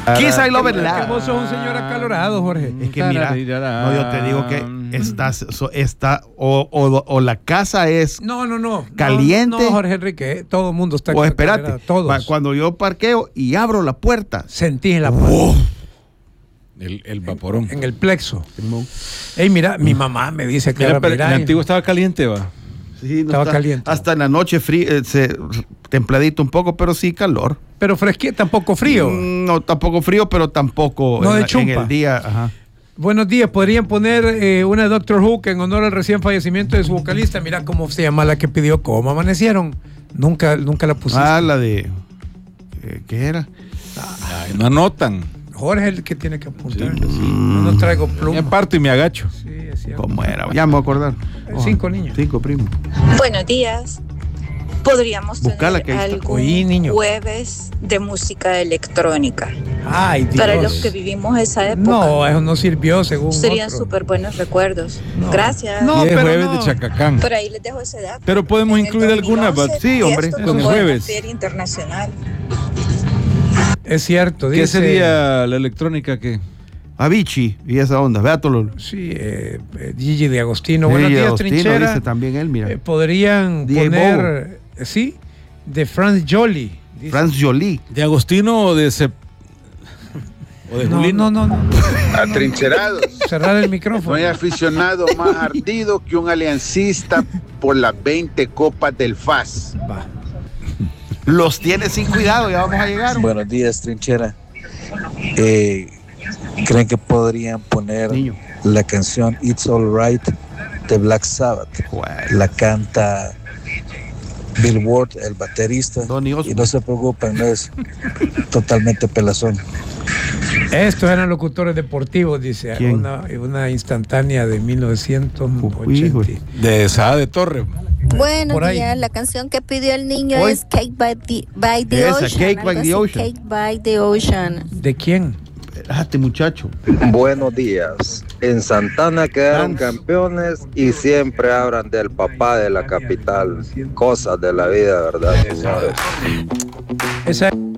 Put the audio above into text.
Kiss I Love It Es que Loud. vos sos un señor acalorado, Jorge. Es que mira, no, yo te digo que o la casa es No. caliente. No, Jorge Enrique, todo el mundo está o espérate, acalorado, todos. cuando yo parqueo y abro la puerta, Sentís en la puerta. El vaporón. En el plexo. Ey, mira, mi mamá me dice que Mira, pero el antiguo estaba caliente, va. sí, Estaba caliente. Hasta en la noche templadito un poco, pero sí calor. Pero fresquito, tampoco frío. No, tampoco frío, pero tampoco No de en chumpa. el día. Ajá. Buenos días, podrían poner una de Doctor Who en honor al recién fallecimiento de su vocalista. Mira cómo se llama la que pidió cómo amanecieron. Nunca la pusiste. La de ¿qué era? Ay, no anotan. Jorge es el que tiene que apuntar. Sí. No traigo Me pluma. parto y me agacho. Sí, es cierto. ¿Cómo era? Ya me voy a acordar. 5 niños. 5 primos. Buenos días. Podríamos Buscala, que tener ahí está. algún Oí, niño. jueves de música electrónica. Ay, Dios. Para los que vivimos esa época. No, eso no sirvió según Serían otro. súper buenos recuerdos. No. Gracias. No, Y es pero jueves no. de Chacacán. Por ahí les dejo ese dato. Pero podemos En el incluir alguna, 2011, sí, hombre, esto con el fue jueves. una feria internacional. Es cierto. ¿Qué dice- sería la electrónica que? Avicii y esa onda. Véatelo. Sí, Gigi de Agostino. Buenos días, Trinchera. dice también él, mira. Podrían DJ poner, sí, de Franz Jolie. Dice. Franz Jolie. ¿De Agostino o de o de Julino? No. Atrincherados. Cerrar el No micrófono. hay aficionado más ardido que un aliancista por las 20 copas del FAS. Va. Los tiene sin cuidado, ya vamos a llegar. Buenos días, Trinchera. ¿Creen que podrían poner Niño. la canción It's Alright de Black Sabbath? La canta Bill Ward, el baterista. Donny Osmond. Y no se preocupen, no es totalmente pelazón. Estos eran locutores deportivos, dice. ¿Quién? Una instantánea de 1980. Uy, De Sada de Torre. Buenos Por ahí. días, la canción que pidió el niño Hoy. es Cake by the Esa, Ocean. Cake by algo the así, Ocean. Cake by the Ocean. ¿De quién? Espérate, muchacho. Buenos días. En Santana quedaron campeones y siempre hablan del papá de la capital. Cosas de la vida, ¿verdad, señores? Esa